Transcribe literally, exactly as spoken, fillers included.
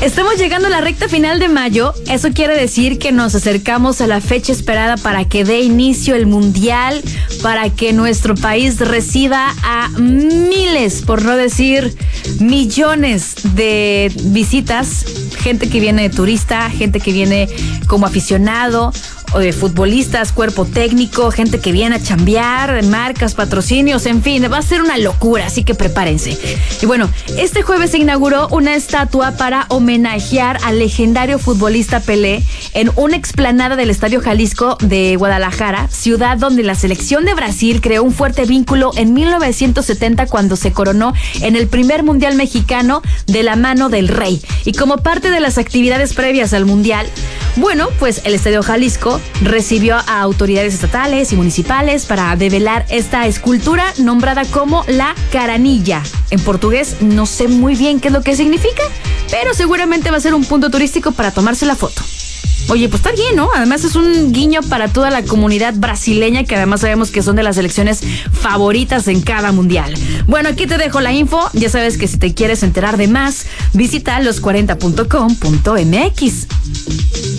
Estamos llegando a la recta final de mayo. Eso quiere decir que nos acercamos a la fecha esperada para que dé inicio el Mundial, para que nuestro país reciba a miles, por no decir millones de visitas, gente que viene de turista, gente que viene como aficionado, o de futbolistas, cuerpo técnico, gente que viene a chambear, marcas, patrocinios, en fin, va a ser una locura, así que prepárense. Y bueno, este jueves se inauguró una estatua para homenajear al legendario futbolista Pelé en una explanada del Estadio Jalisco de Guadalajara, ciudad donde la selección de Brasil creó un fuerte vínculo en mil novecientos setenta cuando se coronó en el primer Mundial mexicano de la mano del Rey. Y como parte de las actividades previas al Mundial, bueno, pues el Estadio Jalisco recibió a autoridades estatales y municipales para develar esta escultura nombrada como la Caranilla. En portugués no sé muy bien qué es lo que significa, pero seguramente va a ser un punto turístico para tomarse la foto. Oye, pues está bien, ¿no? Además es un guiño para toda la comunidad brasileña, que además sabemos que son de las selecciones favoritas en cada mundial. Bueno, aquí te dejo la info. Ya sabes que si te quieres enterar de más, visita los cuarenta punto com punto m x.